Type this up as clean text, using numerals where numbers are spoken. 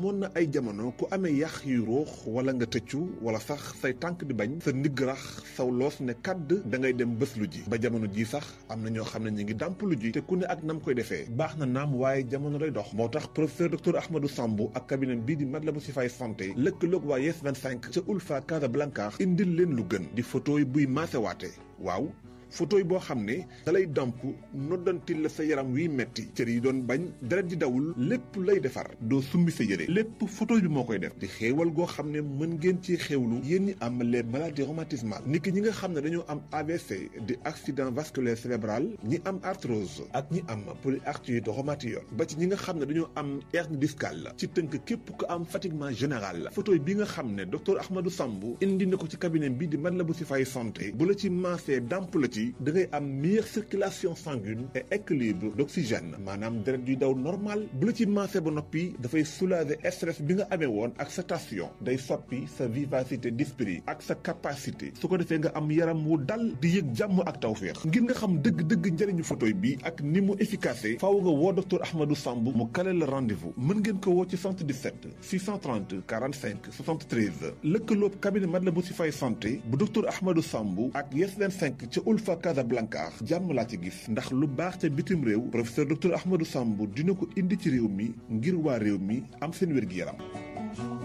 amoon na ay jamono ku amee yax yu ruux wala nga tëccu wala sax say tànk di bañ sa ndigg rax saw loos ne kàdd da ngay dem bés lu ji ba jamono ji sax am na ñoo xam ne ñu ngi dàmp lu ji te ku ne ak nam koy defee baax na naam waaye jamono lay dox moo tax professeur docteur Ahmadou Samb ak cabinet bii di Matlaboul Chifaay santé lëkkaloog waa Yes 25 ca Ulfa Casablanca indil leen lu gën di photo yi buy maasewaate waaw photo yi boo xam ne dalay damp noddantil la sa yaram wiy metti cër yi doon bañ deret di dawul lépp lay defar doo summi sa yére lépp photo bi moo koy def di xéewal goo xam ne mën ngeen ci xéewlu yéen ñi am les maladies rhumatismales niki ñi nga xam ne dañoo am AVC di accident vasculaire cérébral ñi am arthrose ak ñi am polyarthrite rhumatoïde ba ci ñi nga xam ne dañoo am hernie discale ci tënk képp ku am fatiguement général photo bi nga xam ne docteur Ahmadou Samb indi na ko ci cabinet bi di Matlaboul Chifaay santé bu la ci maasee damp la ci da ngay am meilleure circulation sanguine et équilibre d'oxygène maanaam deret yuy daw normal bu la ci maasee ba noppi dafay soulager stress bi nga amee woon ak sa tension day soppi sa vivacité d'esprit ak sa capacité su ko defee nga am yaram wu dal di yëg jàmm ak tawféex ngir nga xam dëgg-dëgg njëriñu photoy bi ak ni mu efficace faaw nga woo docteur Ahmadou Samb mu kale la rendez-vous mën ngeen ko woo ci 77 630 45 73 lëkkaloob cabinet Matlaboul Chifaay santé bu docteur Ahmadou Samb ak Yes 25 ca Ulfa Casablanca jàmm laa ci gis ndax lu baax ca bitim réew professeur docteur Ahmadou Samb dina ko indi ci réew mi ngir waa réew mi am seen wér-gi-yaram